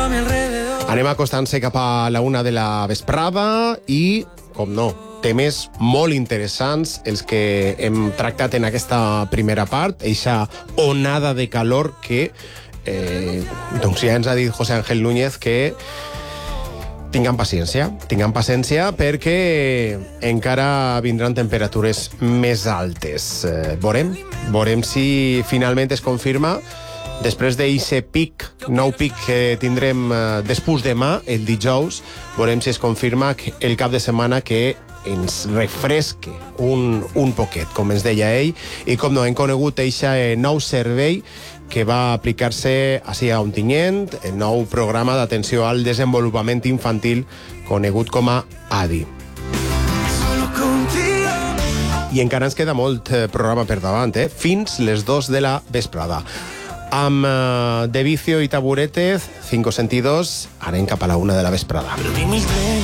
Anem acostant-se cap a la 1 de la vesprada i, com no, temes molt interessants els que hem tractat en aquesta primera part, eixa onada de calor que doncs ja ens ha dit José Ángel Núñez que tinguem paciència perquè encara vindran temperatures més altes. Veurem si finalment es confirma després d'aquest nou pic que tindrem després demà, el dijous, veurem si es confirma el cap de setmana que ens refresque un poquet, com ens deia ell, i com no, hem conegut aquest nou servei que va aplicar-se així a Ontinyent, el nou programa d'atenció al desenvolupament infantil conegut com a ADI. I encara ens queda molt programa per davant, fins les 2 de la vesprada. Amb De Vicio i Taburetes, 5 sentidos, anem cap a la 1 de la vesprada.